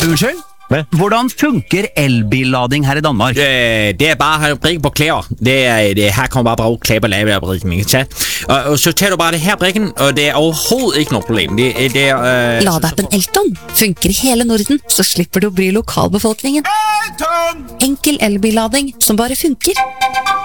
Unnskyld? Hvad? Hvordan funker elbillading her i Danmark? Det bare brikken på klæder. Her kommer bare klæder på lavebrikken, ikke sant? Og så tager du bare det her brikken, og det overhovedet ikke noe problem. Ladeappen Elton funker i hele Norden, så slipper du å bry lokalbefolkningen. Enkel elbillading som bare funker.